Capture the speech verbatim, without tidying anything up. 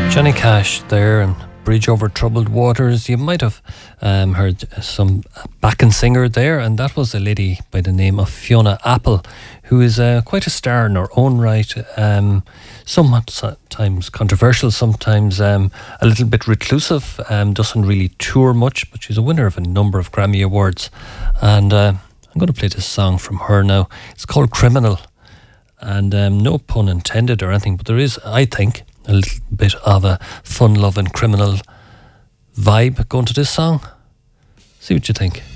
Johnny Cash there and Bridge Over Troubled Waters. You might have um, heard some backing singer there, and that was a lady by the name of Fiona Apple, who is uh, quite a star in her own right. Um, sometimes controversial, sometimes um, a little bit reclusive, um, doesn't really tour much, but she's a winner of a number of Grammy Awards. And uh, I'm going to play this song from her now. It's called Criminal, and um, no pun intended or anything, but there is, I think, a little bit of a fun-loving criminal vibe going to this song. See what you think.